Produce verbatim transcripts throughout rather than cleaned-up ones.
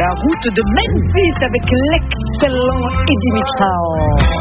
la route de Memphis avec l'excellent Eddie Mitchell.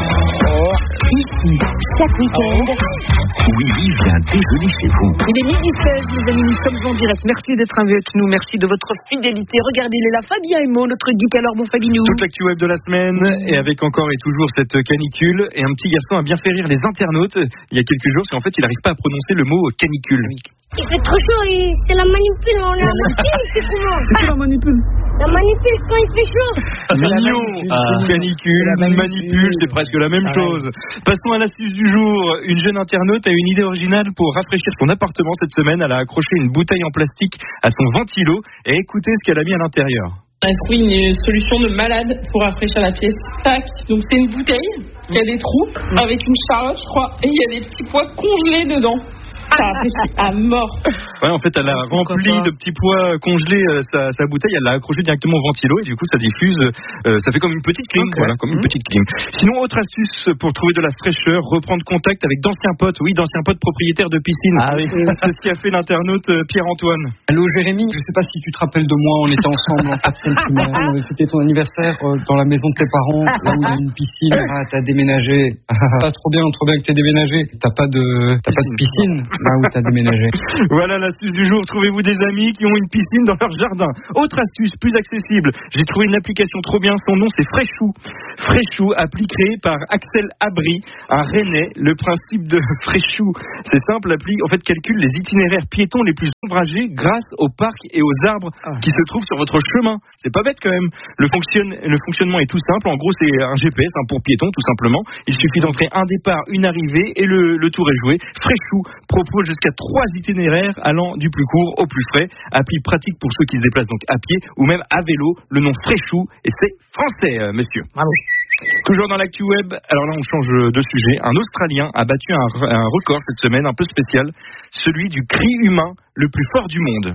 Oh, ici, chaque week-end. Willy vient déjeuner chez vous. Il est midi seize, les amis, nous sommes en direct. Merci d'être avec nous, merci de votre fidélité. Regardez, il est là, Fabien Emo, notre geek. Alors, bon Fabinou. Toute l'actu web de la semaine, et avec encore et toujours cette canicule. Et un petit garçon a bien fait rire les internautes il y a quelques jours, parce qu'en fait, il n'arrive pas à prononcer le mot canicule. Il fait trop chaud, et c'est la manipule, on est en manipule, c'est comment? C'est quoi la manipule? La manipule quand il fait chaud. C'est mignon. Ah, canicule, manipule, c'est presque la même chose. Passons à l'astuce du jour. Une jeune internaute a une idée originale pour rafraîchir son appartement cette semaine. Elle a accroché une bouteille en plastique à son ventilo et écoutez ce qu'elle a mis à l'intérieur. On a trouvé une solution de malade pour rafraîchir la pièce. Tac. Donc c'est une bouteille qui a des trous avec une charlotte, je crois, et il y a des petits pois congelés dedans. Ça rafraîchit à mort. Ouais, en fait, elle a rempli de petits pois congelés euh, sa, sa bouteille, elle l'a accroché directement au ventilo et du coup, ça diffuse, euh, ça fait comme une petite clim, okay. Voilà, comme une mmh. petite clim. Sinon, autre astuce pour trouver de la fraîcheur, reprendre contact avec d'anciens potes, oui, d'anciens potes propriétaires de piscine. Ah oui. C'est ce qu'a fait l'internaute Pierre-Antoine. Allô Jérémy, je sais pas si tu te rappelles de moi, on était ensemble en fait, c'était ton anniversaire euh, dans la maison de tes parents, là où il y a une piscine, ah, t'as déménagé. Pas trop bien, trop bien que t'aies déménagé. T'as pas de, t'as pas de piscine. Là où t'as déménagé. Voilà l'astuce du jour. Trouvez-vous des amis qui ont une piscine dans leur jardin. Autre astuce plus accessible. J'ai trouvé une application trop bien. Son nom c'est Fréchou. Fréchou, appli créée par Axel Abri, un Rennais. Le principe de Fréchou, c'est simple. L'appli en fait calcule les itinéraires piétons les plus ombragés grâce aux parcs et aux arbres qui se trouvent sur votre chemin. C'est pas bête quand même. Le, fonctionne, le fonctionnement est tout simple. En gros, c'est un G P S hein, pour piétons tout simplement. Il suffit d'entrer un départ, une arrivée et le, le tour est joué. Fréchou propose jusqu'à trois itinéraires allant du plus court au plus frais. Appli pratique pour ceux qui se déplacent donc à pied ou même à vélo. Le nom Fréchou et c'est français, euh, monsieur. Bravo. Toujours dans l'actu web, alors là on change de sujet. Un Australien a battu un, un record cette semaine un peu spécial, celui du cri humain le plus fort du monde.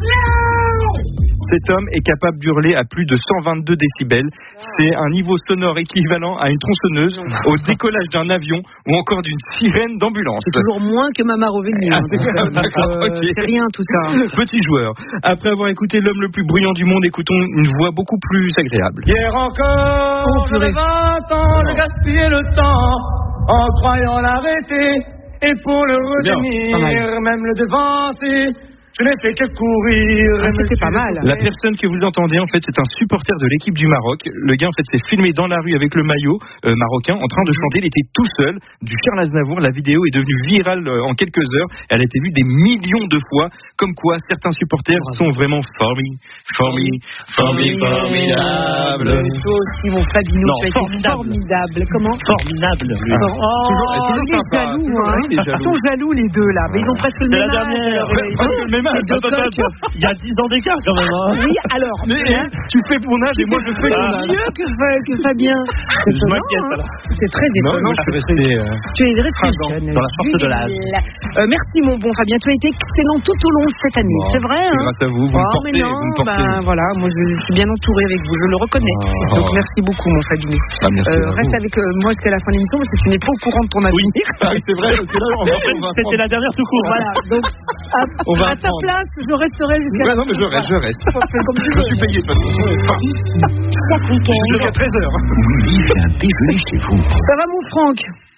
Cet homme est capable d'hurler à plus de cent vingt-deux décibels. C'est un niveau sonore équivalent à une tronçonneuse, au décollage d'un avion ou encore d'une sirène d'ambulance. C'est toujours moins que Mama Roveni. Ah, c'est, euh, d'accord, okay. c'est rien tout ça. Petit joueur. Après avoir écouté l'homme le plus bruyant du monde, écoutons une voix beaucoup plus agréable. Hier encore, oh, j'avais vingt ans, j'ai gaspillé le temps en croyant l'arrêter. Et pour le retenir, même le devancer, je n'ai fait que courir. Ah, c'était pas mal. La personne que vous entendez, en fait, c'est un supporter de l'équipe du Maroc. Le gars, en fait, s'est filmé dans la rue avec le maillot euh, marocain en train de chanter. Il était tout seul, du Charles Aznavour. La vidéo est devenue virale euh, en quelques heures. Elle a été vue des millions de fois. Comme quoi, certains supporters sont vraiment formi, formi, formi, formidables. Toi aussi, mon Fabinou, tu as été formidable. Comment? Formidable. Ah. Oh, toujours, toujours ils sont jaloux, hein. Ils sont jaloux, les deux, là. Mais ils ont presque le même âge. C'est la dernière. Il y a dix ans d'écart quand même. Hein. Oui, alors. Mais hein, tu fais mon âge et moi je fais ton âge. Mieux que, que Fabien. C'est je m'inquiète hein. C'est très étonnant. Non, je suis resté. Euh, tu es resté jeune. Dans la force de l'âge. Euh, merci mon bon Fabien. Tu as été excellent tout au long de cette année. Bon, c'est vrai. C'est hein. grâce à vous. Vous oh, me portez. Mais non, vous me portez. Ben, voilà, moi je, je suis bien entouré avec vous. Je le reconnais. Oh. Donc merci beaucoup mon Fabien. Ah, merci euh, reste avec euh, moi jusqu'à la fin de l'émission parce que tu n'es pas au courant de ton avenir. Oui, ah, c'est vrai. C'est là, on va, on va C'était la dernière tout court. Voilà. Donc à, on va à ta place, je resterai jusqu'à. Ouais, non, mais je reste, je reste. Comme tu je suis payé de toute façon. Chaque week-end. Jusqu'à treize heures. Willy vient déjeuner chez vous. Ça va, mon Franck?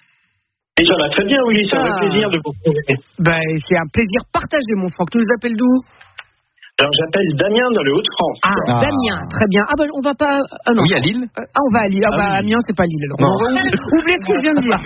Et ça va très bien, oui, ça ah. fait plaisir de vous retrouver. Ben, c'est un plaisir partagé, mon Franck. Tu nous appelles d'où? Alors, j'appelle Damien dans le Hauts-de-France. Ah, ah, Damien, très bien. Ah, ben, on va pas. Ah, non. Oui, à Lille. Ah, on va à Lille. Ah, ah bah, oui. Amiens, c'est pas Lille. Alors. On va oublier ce que je viens de dire.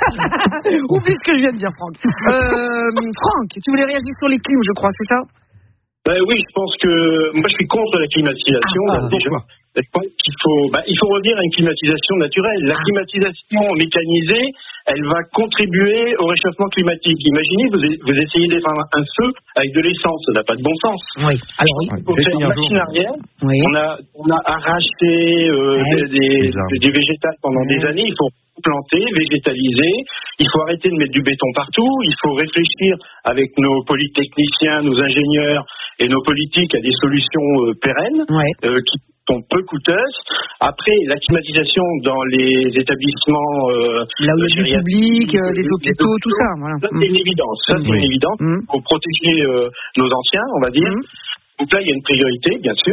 Oublie ce que je viens de dire, Franck. Euh, Franck, tu voulais réagir sur les clims, je crois, c'est ça? Ben oui, je pense que moi je suis contre la climatisation. Ah, déjà. Je pense qu'il faut, bah, il faut revenir à une climatisation naturelle. La climatisation mécanisée, elle va contribuer au réchauffement climatique. Imaginez, vous, vous essayez d'éteindre un feu avec de l'essence, ça n'a pas de bon sens. Oui. Alors oui. Pour faire une machine arrière, oui. on a, on a arraché euh, oui. des, des, des végétales pendant oui. des années. Il faut planter, végétaliser. Il faut arrêter de mettre du béton partout. Il faut réfléchir avec nos polytechniciens, nos ingénieurs et nos politiques à des solutions euh, pérennes ouais. euh, qui sont peu coûteuses. Après, la climatisation dans les établissements euh, là où il y a du public, euh, des hôpitaux, tout ça. Voilà. Ça, c'est une évidence. Ça, c'est oui. une évidence. Mmh. Pour protéger euh, nos anciens, on va dire. Mmh. Donc là, il y a une priorité, bien sûr.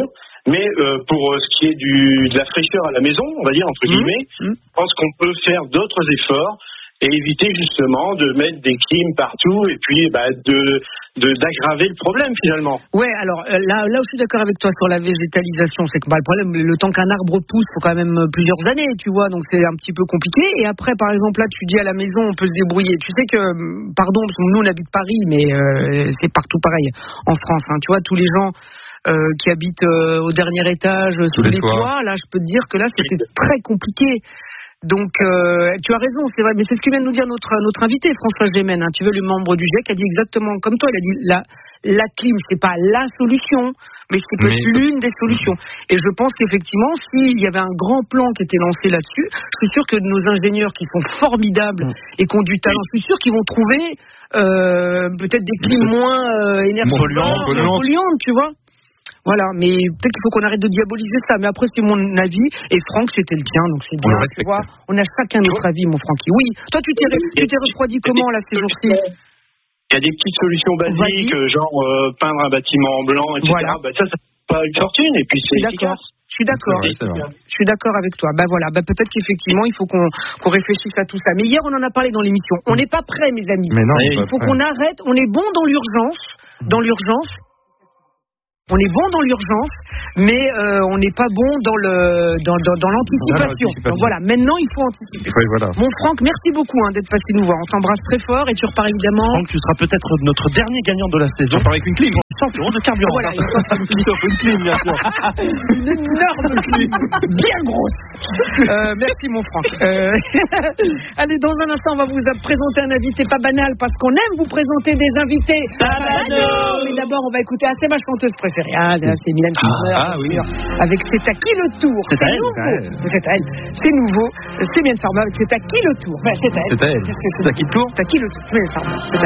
Mais euh, pour euh, ce qui est du, de la fraîcheur à la maison, on va dire entre guillemets, mmh. je pense qu'on peut faire d'autres efforts et éviter justement de mettre des clims partout et puis bah, de, de d'aggraver le problème finalement. Ouais, alors là, là où je suis d'accord avec toi sur la végétalisation, c'est que bah, le problème, le temps qu'un arbre pousse, faut quand même plusieurs années, tu vois, donc c'est un petit peu compliqué. Et après, par exemple, là, tu dis à la maison, on peut se débrouiller. Tu sais que, pardon, parce que nous on habite Paris, mais euh, c'est partout pareil en France. Hein, tu vois, tous les gens euh, qui habitent euh, au dernier étage, sous les, les toits, là, je peux te dire que là, c'était très compliqué. Donc, euh, tu as raison, c'est vrai, mais c'est ce que vient de nous dire notre, notre invité, François Gémen, hein, tu veux, le membre du G I E C, a dit exactement comme toi, il a dit la, la clim, c'est pas la solution, mais c'est peut-être mais... l'une des solutions. Et je pense qu'effectivement, s'il y avait un grand plan qui était lancé là-dessus, je suis sûr que nos ingénieurs qui sont formidables mmh. et qui ont du talent, je suis sûr qu'ils vont trouver euh, peut-être des clims moins euh, énergivores, moins polluantes, tu vois. Voilà, mais peut-être qu'il faut qu'on arrête de diaboliser ça. Mais après, c'est mon avis. Et Franck, c'était le tien, donc c'est bien. Tu vois, on a chacun notre avis, mon Francky. Oui, toi, tu t'es, tu t'es refroidi comment, là, ces jours-ci ? Il y a des petites solutions basiques, genre euh, peindre un bâtiment en blanc, et cetera. Voilà. Bah, ça, ça coûte pas une fortune, et puis c'est efficace. Je suis d'accord. Ouais, je suis d'accord avec toi. Bah voilà. Bah peut-être qu'effectivement il faut qu'on, qu'on réfléchisse à tout ça. Mais hier on en a parlé dans l'émission. On n'est pas prêts, mes amis. Mais non, il faut qu'on arrête. On est bon dans l'urgence, dans l'urgence. On est bon dans l'urgence, mais euh, on n'est pas bon dans le dans, dans, dans l'anticipation. Donc voilà, maintenant il faut anticiper. Oui, voilà. Mon Franck, merci beaucoup hein, d'être passé nous voir. On t'embrasse très fort et tu repars évidemment. Franck, tu seras peut-être notre dernier gagnant de la saison. Avec une clim. cent euros de carburant. Voilà, une, une clim, bien sûr. Une énorme clim, bien grosse. Euh, merci mon Franck. Euh... Allez, dans un instant, on va vous présenter un invité pas banal parce qu'on aime vous présenter des invités. Pas banal. Mais d'abord, on va écouter ah, c'est ma chanteuse préférée. Ah, c'est Mylène Farmer, ah, ah, oui. avec C'est à qui le tour. C'est, c'est à elle. Nouveau. C'est à elle. C'est nouveau. C'est Mylène Farmer avec C'est à qui le tour. Ouais, c'est à elle. C'est à elle. Qu'est-ce que c'est, c'est à qui le tour. C'est à qui le tour. Mylène Farmer. C'est à